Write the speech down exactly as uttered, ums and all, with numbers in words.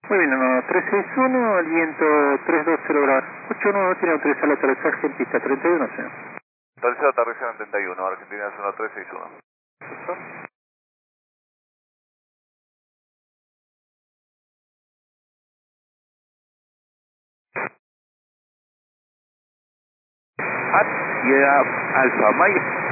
Muy bien, uno tres seis uno, al viento tres dos cero grados ocho nueve, tiene autorizado el aterrizaje en pista treinta y uno, señor. Autorizado aterrizaje en treinta y uno, Argentina es uno tres seis uno. Sierra Alfa Mike.